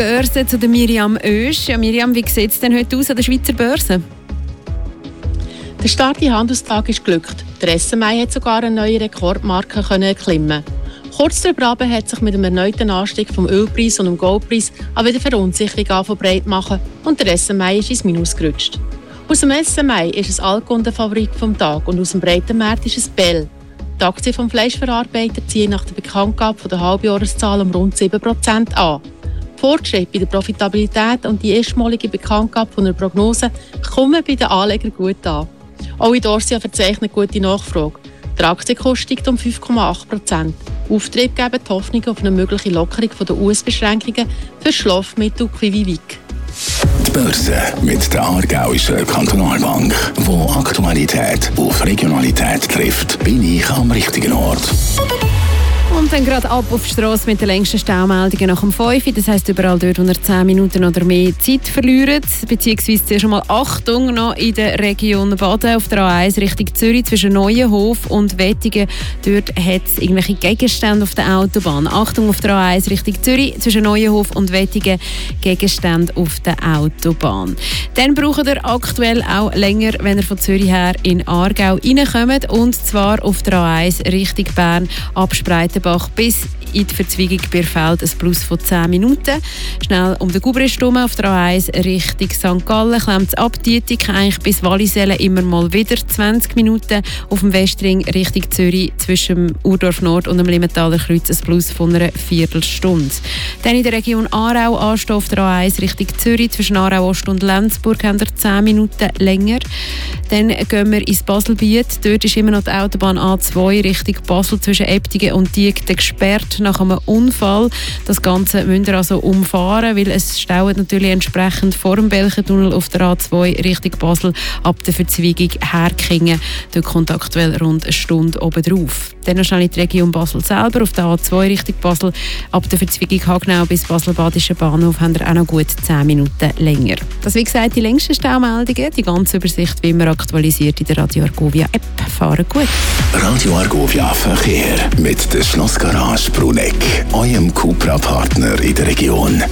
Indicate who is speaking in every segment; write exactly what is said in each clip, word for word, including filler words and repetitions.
Speaker 1: Börse zu der Miriam Oesch. Ja, Miriam, wie sieht es denn heute aus an der Schweizer Börse?
Speaker 2: Der starke Handelstag ist glückt. Der S M I hat sogar eine neue Rekordmarke erklimmen. Kurz darüber hat sich mit dem erneuten Anstieg vom Ölpreis und dem Goldpreis auch wieder Verunsicherung breit machen und der S M I ist ins Minus gerutscht. Aus dem S M I ist es Altkundenfavorit vom Tag und aus dem breiten Markt ist es Bell. Die Aktien vom Fleischverarbeiter ziehen nach der Bekanntgabe der Halbjahreszahl um rund sieben Prozent an. Fortschritt bei der Profitabilität und die erstmalige Bekanntgabe von einer Prognose kommen bei den Anlegern gut an. Auch in Dorsia verzeichnet gute Nachfrage. Der Aktienkurs steigt um fünf Komma acht Prozent. Auftrieb geben die Hoffnung auf eine mögliche Lockerung der U S-Beschränkungen für Schlafmittel Quivivik.
Speaker 3: Die Börse mit der Aargauischen Kantonalbank, wo Aktualität auf Regionalität trifft, bin ich am richtigen Ort.
Speaker 1: Und dann gerade ab auf die Strasse mit den längsten Staumeldungen nach dem fünf. Das heisst, überall dort, wo ihr zehn Minuten oder mehr Zeit verliert. Beziehungsweise zuerst einmal Achtung noch in der Region Baden auf der A eins Richtung Zürich zwischen Neuenhof und Wettingen. Dort hat es irgendwelche Gegenstände auf der Autobahn. Achtung auf der A eins Richtung Zürich zwischen Neuenhof und Wettingen. Gegenstände auf der Autobahn. Dann braucht ihr aktuell auch länger, wenn ihr von Zürich her in Aargau reinkommt. Und zwar auf der A eins Richtung Bern ab Spreitenbach bis in die Verzweigung Bierfeld ein Plus von zehn Minuten. Schnell um den Gubrist herum auf der A eins Richtung Sankt Gallen klemmt es ab Dietik eigentlich bis Wallisellen immer mal wieder zwanzig Minuten. Auf dem Westring Richtung Zürich zwischen dem Urdorf Nord und dem Limmentaler Kreuz ein Plus von einer Viertelstunde. Dann in der Region Aarau anstehen auf der A eins Richtung Zürich zwischen Aarau Ost und Lenzburg haben wir zehn Minuten länger. Dann gehen wir ins Baselbiet. Dort ist immer noch die Autobahn A zwei Richtung Basel zwischen Eptingen und Diegden gesperrt nach einem Unfall. Das Ganze müsst ihr also umfahren, weil es staut natürlich entsprechend vor dem Belchentunnel auf der A zwei Richtung Basel ab der Verzweigung Herkingen. Dort kommt aktuell rund eine Stunde oben drauf. Dann noch schnell in die Region Basel selber auf der A zwei Richtung Basel ab der Verzweigung Hagnau bis Basel-Badischen Bahnhof haben wir auch noch gut zehn Minuten länger. Das wie gesagt die längsten Staumeldungen. Die ganze Übersicht wie immer aktualisiert in der Radio Argovia App. Fahren gut.
Speaker 3: Radio Argovia Verkehr mit der Schlossgarage Bruneck, eurem Cupra-Partner in der Region.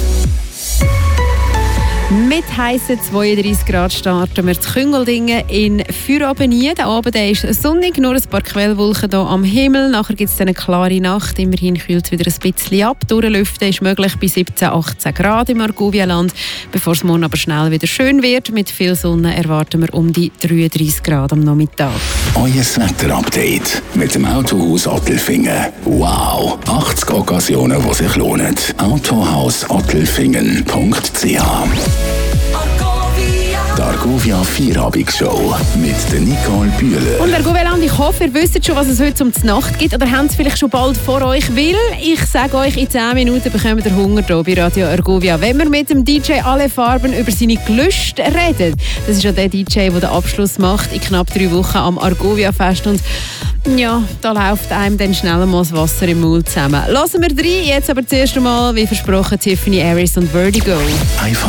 Speaker 1: Mit heissen zweiunddreissig Grad starten wir zu Küngeldingen in Fürabenie. Der Abend ist sonnig, nur ein paar Quellwolken hier am Himmel. Nachher gibt es eine klare Nacht. Immerhin kühlt es wieder ein bisschen ab. Durchlüften ist möglich bei siebzehn, achtzehn Grad im Argovia-Land. Bevor es morgen aber schnell wieder schön wird, mit viel Sonne erwarten wir um die dreiunddreissig Grad am Nachmittag.
Speaker 3: Euer Wetter-Update mit dem Autohaus Ottelfingen. Wow! achtzig Occasionen, die sich lohnen. Autohaus Ottelfingen punkt c h. Die Argovia Vierabendshow mit der Nicole Bühler.
Speaker 1: Und Argovia-Land, ich hoffe, ihr wisst schon, was es heute um die Nacht gibt. Oder habt es vielleicht schon bald vor euch? Weil ich sage euch, in zehn Minuten bekommt ihr Hunger hier bei Radio Argovia. Wenn wir mit dem D J Alle Farben über seine Gelüste reden. Das ist ja der D J, der den Abschluss macht in knapp drei Wochen am Argovia-Fest. Und ja, da läuft einem dann schnell mal das Wasser im Mund zusammen. Lassen wir rein, jetzt aber zuerst einmal, wie versprochen, Tiffany Harris und Vertigo.
Speaker 3: Einfach